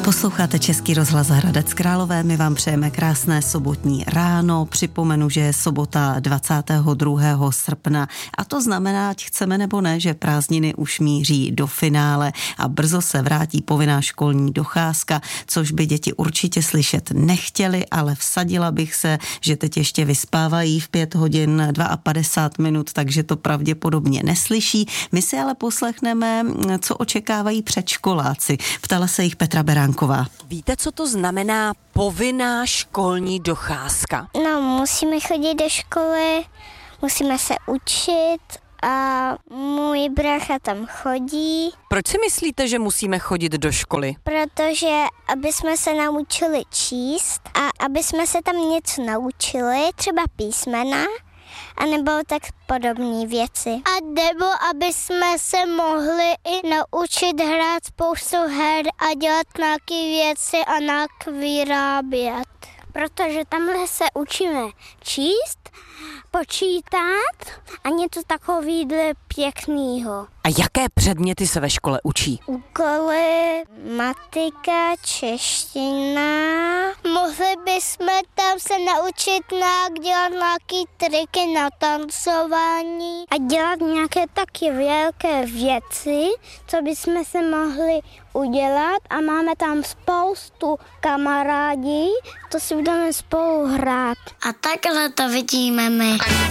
Posloucháte Český rozhlas Hradec Králové, my vám přejeme krásné sobotní ráno. Připomenu, že je sobota 22. srpna a to znamená, ať chceme nebo ne, že prázdniny už míří do finále a brzo se vrátí povinná školní docházka, což by děti určitě slyšet nechtěli, ale vsadila bych se, že teď ještě vyspávají v 5 hodin 52 minut, takže to pravděpodobně neslyší. My si ale poslechneme, co očekávají předškoláci. Ptala se jich Petra Beránková. Víte, co to znamená povinná školní docházka? No, musíme chodit do školy, musíme se učit a můj brácha tam chodí. Proč si myslíte, že musíme chodit do školy? Protože aby jsme se naučili číst a aby jsme se tam něco naučili, třeba písmena, anebo tak podobné věci. A nebo aby jsme se mohli i naučit hrát spoustu her a dělat nějaké věci a nějak vyrábět. Protože tamhle se učíme číst, počítat a něco takového pěkného. A jaké předměty se ve škole učí? Úkoly, matika, čeština. Mohli bychom tam se naučit dělat nějaké triky na tancování a dělat nějaké taky velké věci, co bychom se mohli udělat a máme tam spoustu kamarádí, to si budeme spolu hrát. A takhle to vidíme my.